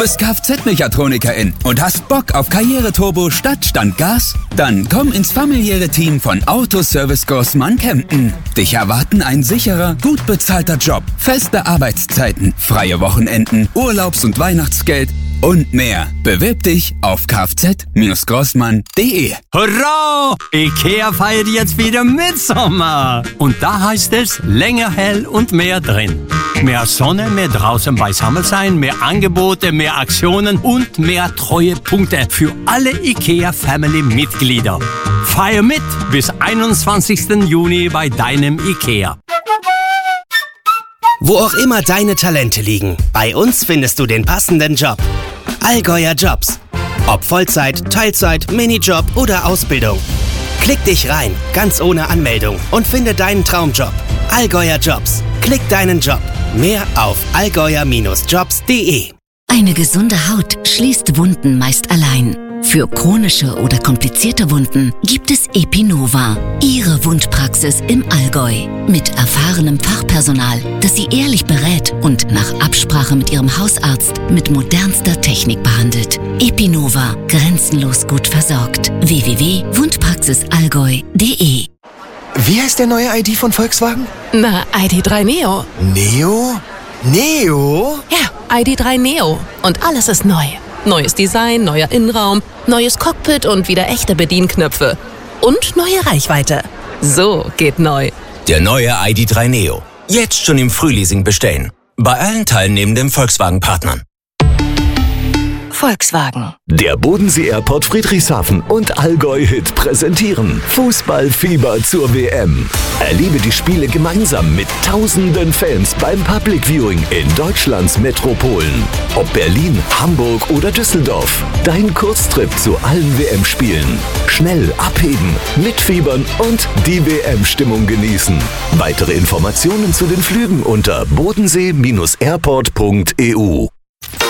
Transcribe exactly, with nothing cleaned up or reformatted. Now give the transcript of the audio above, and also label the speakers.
Speaker 1: bist Kfz-Mechatronikerin und hast Bock auf Karriereturbo statt Standgas? Dann komm ins familiäre Team von Autoservice Grossmann Kempten. Dich erwarten ein sicherer, gut bezahlter Job, feste Arbeitszeiten, freie Wochenenden, Urlaubs- und Weihnachtsgeld und mehr. Bewirb dich auf kfz Grossmann punkt de.
Speaker 2: Hurra! IKEA feiert jetzt wieder Mitsommer. Und da heißt es länger hell und mehr drin. Mehr Sonne, mehr draußen beisammen sein, mehr Angebote, mehr Aktionen und mehr Treuepunkte für alle IKEA-Family-Mitglieder. Feier mit bis einundzwanzigsten Juni bei deinem IKEA.
Speaker 3: Wo auch immer deine Talente liegen, bei uns findest du den passenden Job. Allgäuer Jobs. Ob Vollzeit, Teilzeit, Minijob oder Ausbildung. Klick dich rein, ganz ohne Anmeldung und finde deinen Traumjob. Allgäuer Jobs. Klick deinen Job. Mehr auf allgäuer Bindestrich jobs punkt de.
Speaker 4: Eine gesunde Haut schließt Wunden meist allein. Für chronische oder komplizierte Wunden gibt es Epinova, Ihre Wundpraxis im Allgäu. Mit erfahrenem Fachpersonal, das Sie ehrlich berät und nach Absprache mit Ihrem Hausarzt mit modernster Technik behandelt. Epinova, grenzenlos gut versorgt. w w w punkt wundpraxis allgäu punkt de.
Speaker 5: Wie heißt der neue I D von Volkswagen?
Speaker 6: Na, I D drei Neo.
Speaker 5: Neo? Neo?
Speaker 6: Ja, I D drei Neo. Und alles ist neu. Neues Design, neuer Innenraum, neues Cockpit und wieder echte Bedienknöpfe. Und neue Reichweite. So geht neu.
Speaker 7: Der neue I D drei Neo. Jetzt schon im Frühleasing bestellen. Bei allen teilnehmenden Volkswagen-Partnern.
Speaker 4: Volkswagen.
Speaker 8: Der Bodensee Airport Friedrichshafen und Allgäu Hit präsentieren Fußballfieber zur W M. Erlebe die Spiele gemeinsam mit tausenden Fans beim Public Viewing in Deutschlands Metropolen. Ob Berlin, Hamburg oder Düsseldorf. Dein Kurztrip zu allen W M-Spielen. Schnell abheben, mitfiebern und die W M-Stimmung genießen. Weitere Informationen zu den Flügen unter bodensee Bindestrich airport punkt e u.